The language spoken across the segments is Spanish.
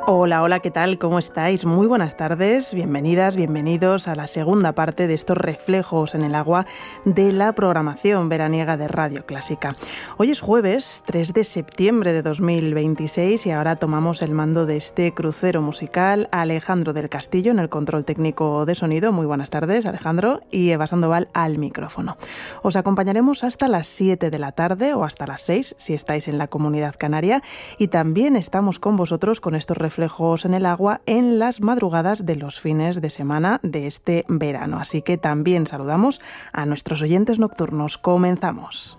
Hola, hola, ¿qué tal? ¿Cómo estáis? Muy buenas tardes, bienvenidas, bienvenidos a la segunda parte de estos reflejos en el agua de la programación veraniega de Radio Clásica. Hoy es jueves 3 de septiembre de 2026 y ahora tomamos el mando de este crucero musical Alejandro del Castillo en el control técnico de sonido. Muy buenas tardes, Alejandro, y Eva Sandoval al micrófono. Os acompañaremos hasta las 7 de la tarde o hasta las 6 si estáis en la Comunidad Canaria, y también estamos con vosotros con estos reflejos en el agua en las madrugadas de los fines de semana de este verano. Así que también saludamos a nuestros oyentes nocturnos. Comenzamos.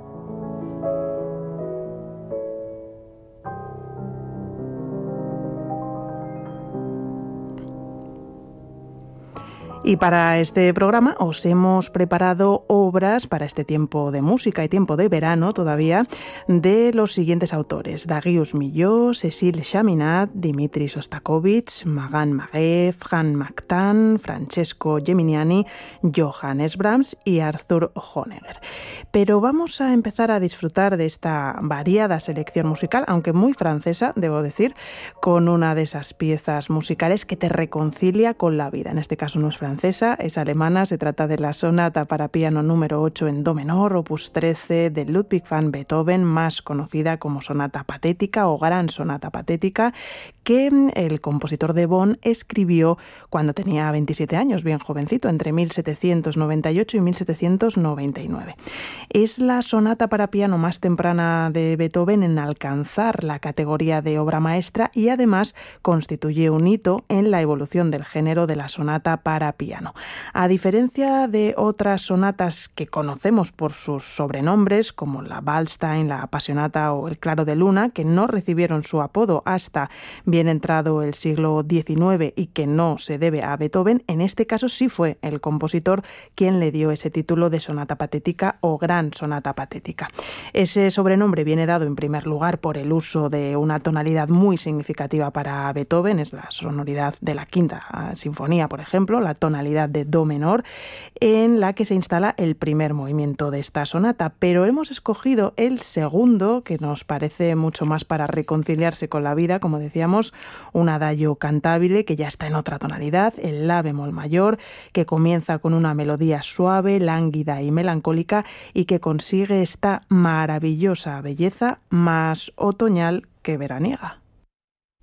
Y para este programa os hemos preparado obras para este tiempo de música y tiempo de verano todavía de los siguientes autores: Darius Milhaud, Cécile Chaminade, Dmitri Shostakovich, Magan Magué, Franz Mactan, Francesco Geminiani, Johannes Brahms y Arthur Honegger. Pero vamos a empezar a disfrutar de esta variada selección musical, aunque muy francesa, debo decir, con una de esas piezas musicales que te reconcilia con la vida. En este caso no es francesa, es alemana. Se trata de la sonata para piano número 8 en do menor, opus 13 de Ludwig van Beethoven, más conocida como sonata patética o gran sonata patética, que el compositor de Bonn escribió cuando tenía 27 años, bien jovencito, entre 1798 y 1799. Es la sonata para piano más temprana de Beethoven en alcanzar la categoría de obra maestra y además constituye un hito en la evolución del género de la sonata para piano. A diferencia de otras sonatas que conocemos por sus sobrenombres, como la Waldstein, la Apasionata o el Claro de Luna, que no recibieron su apodo hasta bien entrado el siglo XIX y que no se debe a Beethoven, en este caso sí fue el compositor quien le dio ese título de sonata patética o gran sonata patética. Ese sobrenombre viene dado en primer lugar por el uso de una tonalidad muy significativa para Beethoven, es la sonoridad de la Quinta Sinfonía, por ejemplo, la tonalidad de do menor, en la que se instala el primer movimiento de esta sonata, pero hemos escogido el segundo, que nos parece mucho más para reconciliarse con la vida, como decíamos, un adagio cantabile que ya está en otra tonalidad, el la bemol mayor, que comienza con una melodía suave, lánguida y melancólica y que consigue esta maravillosa belleza más otoñal que veraniega.